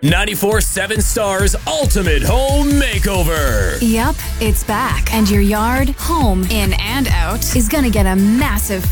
94.7 Stars Ultimate Home Makeover. Yep, it's back. And your yard, home, in and out is gonna get a massive